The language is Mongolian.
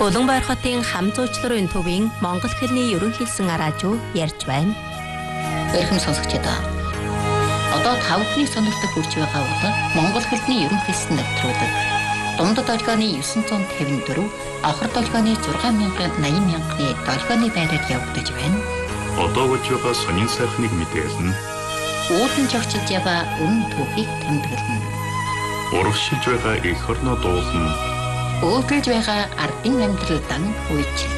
Улаанбаяр хотын хам зуучларын төвийн Монгол хэлний ерөнхийлсөн радио ярьж байна. Эрхэм сонсогчдоо. Одоо тавхны сонирхдаг хүрч байгаа бол Монгол хэлний ерөнхийлсөн нэвтрүүлэг. Дундад долгионы 954, авхар долгионы 6,80,000-ны долгионы байраар явагдаж байна. Одоо болж байгаа сонин сайхныг мэдээлнэ. Уулын жагчилж яваа өрн түүхийг тэмдэглэнэ. Урагшилж байгаа эх орноо дуулна. Өөдрөж байгаа ардын амьдралдан үйч.